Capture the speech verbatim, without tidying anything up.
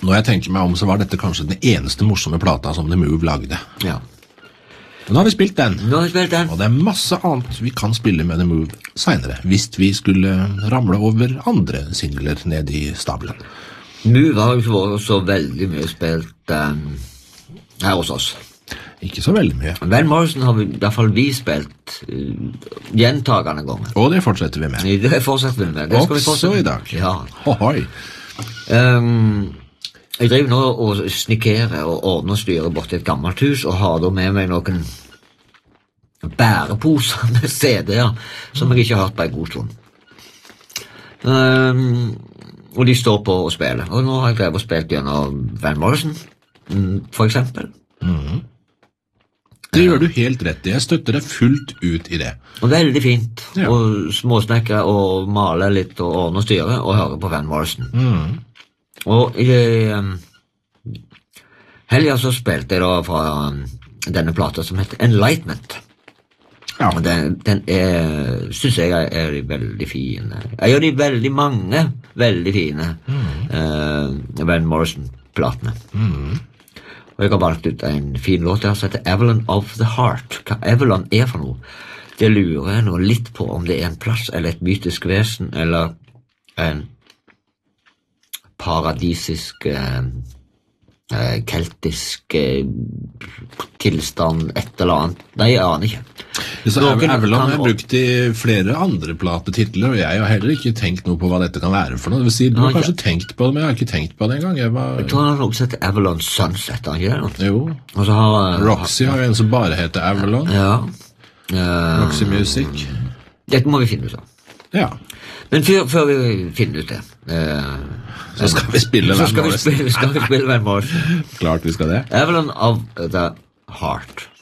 når jeg tenker meg om, så var dette kanskje den eneste morsomme plata som The Move lagde. Ja. Nå har vi spilt den. Nå har vi spilt den. Og det er masse annet vi kan spille med The Move senere, hvis vi skulle ramle over andre singler ned i stabelen. Move har jo ikke vært så veldig mye spilt um, her hos oss. Ikke så veldig mye. Van Morrison har vi, i hvert fall vi spilt uh, gjentagende ganger. Og det fortsetter vi med. Det fortsetter vi med. Det skal vi Også i dag. Ja. Hohoi. Um, jeg driver nå og snikerer og ordner og styrer bort i et gammelt hus, og har da med meg noen bæreposer med C D-er som jeg ikke har hørt på en god stund. Um, og de står på og spiller. Og nå har jeg drevet og spilt gjennom Van Morrison, for eksempel. Mm. Det gjør du helt rett i. Jeg støtter deg fullt ut i det. Og veldig fint. Ja. Og småsnekkere og male litt og ordne og styre og høre på Van Morrison. Mm. Og i um, helgen så spilte jeg da fra um, denne plata som heter Enlightenment. Ja. Og den, den er, synes jeg er, er veldig fine. Jeg gjør de veldig mange veldig fine mm. uh, Van Morrison-platene. Mm. Og jeg har valgt ut en fin låt der som heter Avalon of the Heart. Hva Avalon er for noe? Det lurer jeg nå litt på om det er en plass eller et mytisk vesen eller en paradisisk eh, keltisk eh, tilstand, et eller annet. Nei, jeg aner ikke. Så Avalon er brukt i flere andre platetitler, og jeg har heller ikke tenkt noe på hva dette kan være for noe. Det vil si, du har ja, kanskje ja. tenkt på det, men jeg har ikke tenkt på det en gang. Jeg, var... jeg tror han har også heter Avalon Sunset, har ikke det? Jo. Og så har, Roxy har jo en som bare heter Avalon. Ja. Uh, Roxy Music. Dette må vi finne ut av. Ja. Men før, før vi finner ut det uh, så skal vi spille Van Morrison. Så skal vi spille, skal vi spille Van Morrison. Klart vi skal det. Avalon of the Heart.